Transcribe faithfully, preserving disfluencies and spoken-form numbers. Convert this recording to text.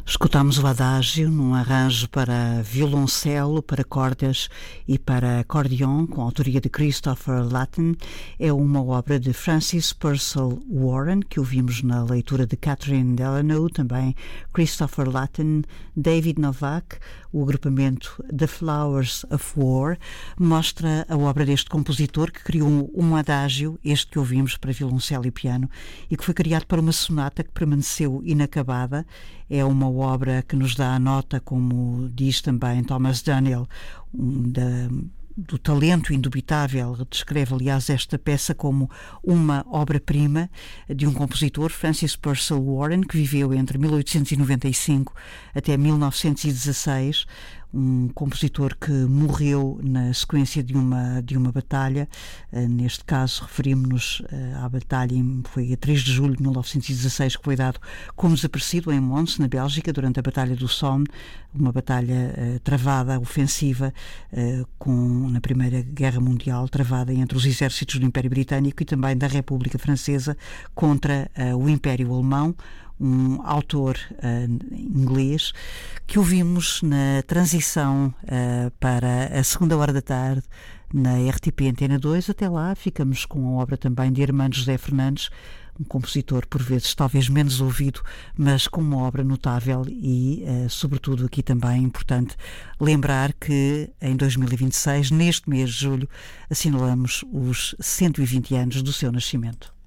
Escutámos o Adágio num arranjo para violoncelo, para cordas e para acordeon, com a autoria de Christopher Latten. É uma obra de Francis Purcell Warren, que ouvimos na leitura de Catherine Delano, também Christopher Latten, David Novak. O agrupamento The Flowers of War mostra a obra deste compositor que criou um adágio, este que ouvimos para violoncelo e piano, e que foi criado para uma sonata que permaneceu inacabada. É uma obra que nos dá a nota, como diz também Thomas Daniel, um, da, do talento indubitável. Descreve, aliás, esta peça como uma obra-prima de um compositor, Francis Purcell Warren, que viveu entre mil oitocentos e noventa e cinco até mil novecentos e dezasseis. Um compositor que morreu na sequência de uma, de uma batalha. Uh, neste caso referimos-nos uh, à batalha, em, foi a três de julho de mil novecentos e dezasseis, que foi dado como desaparecido em Mons, na Bélgica, durante a Batalha do Somme, uma batalha uh, travada, ofensiva, uh, com, na Primeira Guerra Mundial, travada entre os exércitos do Império Britânico e também da República Francesa contra uh, o Império Alemão. Um autor uh, inglês que ouvimos na transição uh, para a segunda hora da tarde na R T P Antena dois. Até lá ficamos com a obra também de Armando José Fernandes, um compositor por vezes talvez menos ouvido, mas com uma obra notável e uh, sobretudo aqui também importante lembrar que em dois mil e vinte e seis, neste mês de julho, assinalamos os cento e vinte anos do seu nascimento.